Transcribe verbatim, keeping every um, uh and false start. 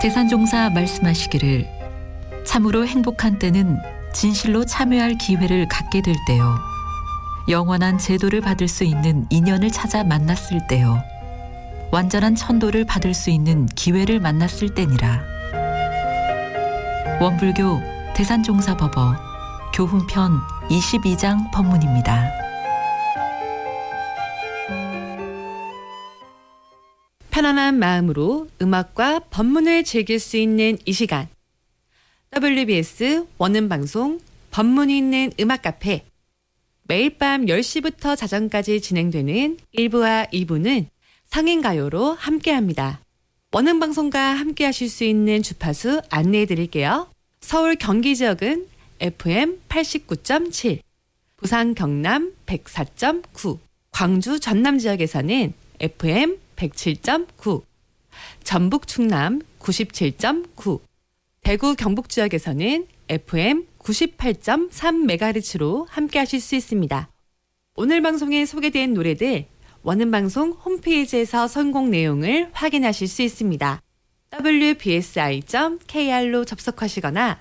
대산종사 말씀하시기를 참으로 행복한 때는 진실로 참여할 기회를 갖게 될 때요. 영원한 제도를 받을 수 있는 인연을 찾아 만났을 때요. 완전한 천도를 받을 수 있는 기회를 만났을 때니라. 원불교 대산종사법어 교훈편 이십이 장 법문입니다. 편안한 마음으로 음악과 법문을 즐길 수 있는 이 시간. 더블유비에스 원음방송 법문이 있는 음악 카페. 매일 밤 열 시부터 자정까지 진행되는 일 부와 이 부는 성인가요로 함께합니다. 원음방송과 함께하실 수 있는 주파수 안내해 드릴게요. 서울 경기 지역은 에프엠 팔십구 점 칠, 부산 경남 백사 점 구, 광주 전남 지역에서는 에프엠 백칠 점 구, 전북 충남 구십칠 점 구, 대구 경북 지역에서는 에프엠 구십팔 점 삼 메가헤르츠로 함께 하실 수 있습니다. 오늘 방송에 소개된 노래들 원음방송 홈페이지에서 선곡 내용을 확인하실 수 있습니다. 더블유비에스아이 점 케이알로 접속하시거나